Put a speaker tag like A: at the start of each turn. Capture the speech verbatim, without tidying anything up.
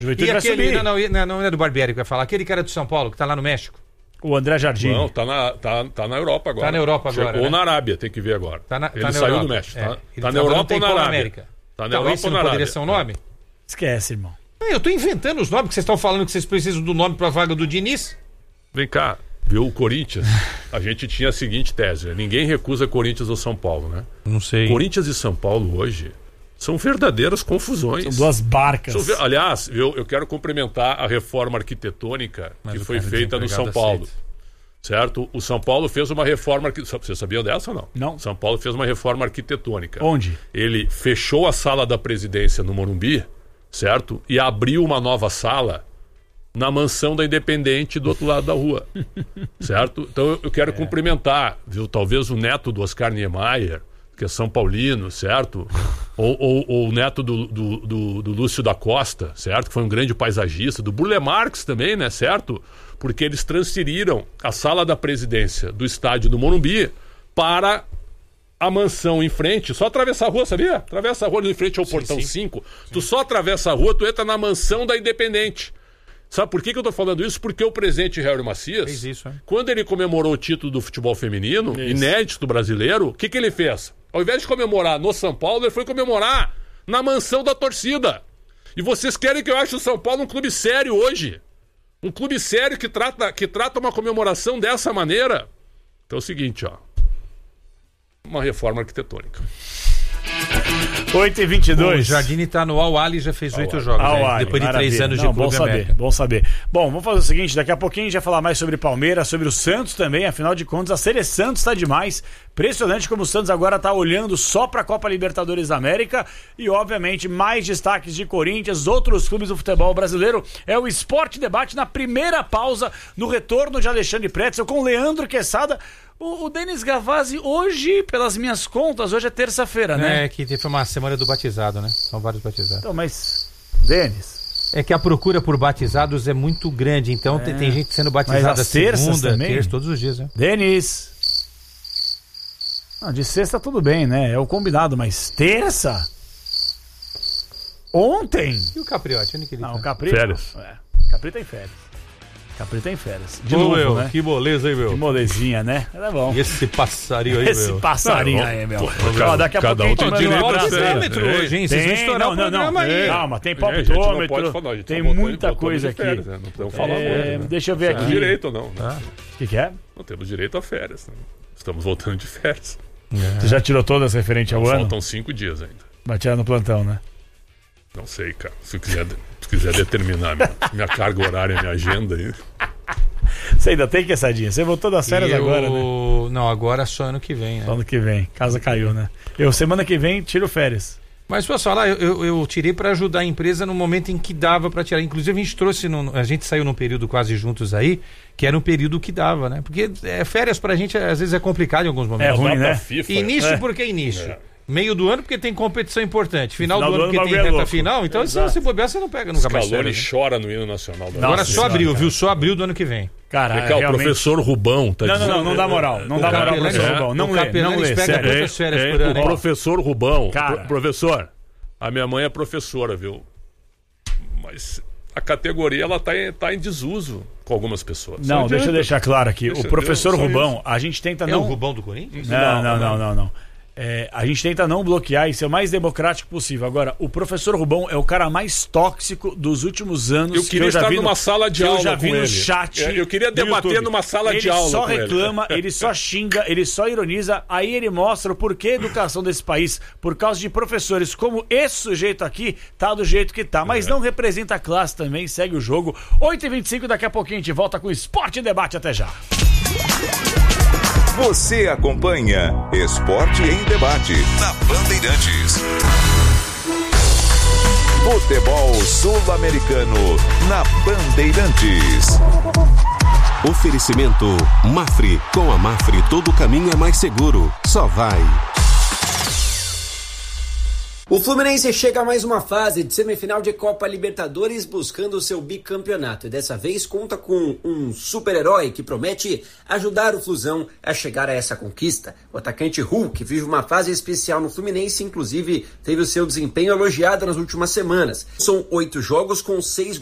A: Juventude
B: e
A: vai
B: aquele,
A: subir.
B: não, não, não é do Barbieri que vai falar, aquele cara do São Paulo, que tá lá no México.
A: O André Jardim.
C: Não, tá na, tá, tá na Europa agora.
B: Tá na Europa agora,
C: Ou
B: né?
C: na Arábia, tem que ver agora.
B: Tá na,
C: ele
B: tá na
C: saiu
B: Europa.
C: do México.
B: É.
C: Tá,
B: Ele
C: tá na Europa ou na Arábia?
B: América.
C: Tá na
B: Então,
C: Europa
B: esse
C: ou
B: não
C: na
B: poderia
C: Arábia?
B: ser um nome?
A: Esquece, irmão.
B: Eu tô inventando os nomes, que vocês estão falando que vocês precisam do nome pra vaga do Diniz.
C: Vem cá, viu o Corinthians? A gente tinha a seguinte tese, né? Ninguém recusa Corinthians ou São Paulo, né?
B: Não sei.
C: Corinthians e São Paulo hoje são verdadeiras confusões.
A: São duas barcas.
C: São ver- Aliás, eu, eu quero cumprimentar a reforma arquitetônica
B: Mas
C: que
B: o
C: foi
B: cara
C: feita no São
B: desempregado
C: Paulo.
B: aceita.
C: Certo? O São Paulo fez uma reforma... arqui- Você sabia dessa ou não?
A: Não.
C: São Paulo fez uma reforma arquitetônica.
A: Onde?
C: Ele fechou a sala da presidência no Morumbi, certo? E abriu uma nova sala na mansão da Independente do outro lado da rua. Certo? Então eu- eu quero é. cumprimentar, viu? Talvez o neto do Oscar Niemeyer, que é São Paulino, certo? ou, ou, ou o neto do, do, do, do Lúcio da Costa, certo? Que foi um grande paisagista, do Burle Marx também, né? Certo? Porque eles transferiram a sala da presidência do estádio do Morumbi para a mansão em frente. Só atravessar a rua, sabia? Atravessa a rua ali em frente ao
B: Sim,
C: portão
B: sim.
C: cinco. Tu só atravessa a rua, tu entra na mansão da Independente. Sabe por que, que eu tô falando isso? Porque o presidente Hélio Macias,
B: Fez isso, hein?
C: quando ele comemorou o título do futebol feminino,
A: Isso.
C: inédito brasileiro, o que, que ele fez? Ao invés de comemorar no São Paulo, ele foi comemorar na mansão da torcida. E vocês querem que eu ache o São Paulo um clube sério hoje? Um clube sério que trata, que trata uma comemoração dessa maneira? Então é o seguinte, ó. Uma reforma arquitetônica.
A: oito e vinte e dois.
B: O Jardine tá no Al-Ali e já fez oito
C: Al-Ali.
B: jogos.
A: Al-Ali,
B: né? Depois de
A: maravilha.
B: três anos
A: Não,
B: de
A: bom
B: Clube
A: saber,
B: América.
A: bom saber. Bom, vamos fazer o seguinte, daqui a pouquinho a gente vai falar mais sobre Palmeiras, sobre o Santos também, afinal de contas a Série Santos está demais, impressionante como o Santos agora está olhando só para a Copa Libertadores da América e obviamente mais destaques de Corinthians, outros clubes do futebol brasileiro, é o Esporte Debate na primeira pausa, no retorno de Alexandre Pretzel com Leandro Quesada. O, o Denis Gavazzi hoje, pelas minhas contas, hoje é terça-feira, né?
B: É, que foi uma semana do batizado, né? São vários batizados.
A: Então, mas, Denis...
B: É que a procura por batizados é muito grande, então tem, tem gente sendo
A: Mas
B: batizada
A: às terças
B: segunda,
A: também?
B: terça, todos os dias, né?
A: Denis. Não, de sexta tudo bem, né? É o combinado, mas terça? Ontem?
B: E o Capriotti, onde que ele
A: Não,
B: tá?
A: o Capri.
C: Férias.
A: É, Capri tá em férias. Capri tá em férias. De
B: Ô,
A: novo,
B: meu,
A: né?
B: que moleza, hein,
A: Que
B: meu?
A: molezinha, né? É bom.
B: E esse passarinho aí,
A: Esse
B: meu?
A: passarinho
C: Não,
A: aí, meu.
C: pô,
A: Ó,
C: cada-
A: daqui a
C: cada
A: pouquinho
C: um tem
A: te manda
C: direito
A: um
C: a
A: abraço
C: ser,
A: aí.
B: parâmetro
C: né?
B: hoje, hein? Vocês vão
A: Tem,
B: estourar
A: não,
B: o
A: não, não.
B: programa aí.
A: Calma, tem
C: É, a gente não
A: palpitômetro.
C: pode falar, a gente
A: Tem
C: tá botando-
A: muita
C: botando
A: coisa
C: de
A: aqui.
C: férias, né? Não podemos falar
A: É,
C: muito, né?
A: deixa eu ver
C: Temos
A: aqui.
C: direito ou não, né?
B: Ah,
A: O que, que é?
C: Não temos direito a férias. Né? Estamos voltando de férias.
A: Você já tirou todas referente ao ano?
C: Faltam cinco dias ainda.
A: Vai tirar no plantão, né?
C: Não sei, cara. Se quiser, se quiser determinar minha, minha carga horária, minha agenda aí.
A: Você ainda tem, Quesadinha? Você voltou das férias
B: eu...
A: agora, né?
B: Não, agora só ano que vem, né?
A: Ano que vem. Casa caiu, né? Eu, semana que vem, tiro férias.
B: Mas posso falar, eu, eu, eu tirei para ajudar a empresa no momento em que dava para tirar. Inclusive a gente trouxe, no, a gente saiu num período quase juntos aí, que era um período que dava, né? Porque é, férias pra gente às vezes é complicado em alguns momentos.
A: É ruim,
C: Data
A: né?
C: FIFA,
B: Início
A: É.
B: porque é início.
C: É.
B: Meio do ano porque tem competição importante. Final,
A: Final
B: do
A: do
B: ano
A: ano
B: porque tem
A: bagulho é
B: reta
A: louco.
B: final. Então se
A: Exato.
B: você bobear, você não pega nunca mais
C: Scaloni
B: férias, né?
C: chora no hino nacional. Da
A: Nossa,
B: Agora
C: Rússia.
B: só
A: senhora,
B: abril,
A: cara.
B: viu? Só abril do ano que vem.
A: Cara,
C: Vem cá, o
A: realmente...
C: professor Rubão tá
A: Não, não,
C: dizendo...
A: não, não dá moral. Não
B: O
A: dá moral,
B: Capelani-
A: professor
B: é,
A: Rubão. Não
B: o
A: lê, não
B: Capelani
A: lê,
B: pega
A: sério.
B: quantas férias
C: É,
B: por ano,
C: o
B: hein?
C: professor Rubão,
A: Cara.
C: pro- professor, a minha mãe é professora, viu? Mas a categoria ela tá em, tá em desuso com algumas pessoas.
A: Não,
C: Só
A: deixa eu
C: adianta.
A: deixar claro aqui.
C: Deixa
A: O professor
C: Deus, só
A: Rubão,
C: isso.
A: a gente tenta
B: É o
A: não...
B: Rubão do Corinthians?
A: Não, não, não, não, não. É, a gente tenta não bloquear e ser o mais democrático possível. Agora, o professor Rubão é o cara mais tóxico dos últimos anos.
C: Eu queria
A: que eu já
C: estar
A: vi
C: numa
A: no,
C: sala de
A: que
C: aula
A: eu já
C: com
A: vi no
C: ele.
A: chat.
C: É, eu queria
A: do
C: debater
A: YouTube.
C: numa sala
A: ele
C: de aula
A: só
C: com ele.
A: reclama, ele só xinga, ele só ironiza. Aí ele mostra o porquê a educação desse país, por causa de professores como esse sujeito aqui, tá do jeito que tá. Mas
C: É.
A: não representa a classe também, segue o jogo. oito e vinte e cinco, daqui a pouquinho a gente volta com o Esporte em Debate. Até já.
D: Você acompanha Esporte em Debate na Bandeirantes. Futebol sul-americano na Bandeirantes.
E: Oferecimento Mafre. Com a Mafre todo caminho é mais seguro. Só vai. O Fluminense chega a mais uma fase de semifinal de Copa Libertadores buscando o seu bicampeonato e dessa vez conta com um super-herói que promete ajudar o Flusão a chegar a essa conquista. O atacante Hulk vive uma fase especial no Fluminense, inclusive teve o seu desempenho elogiado nas últimas semanas. São oito jogos com seis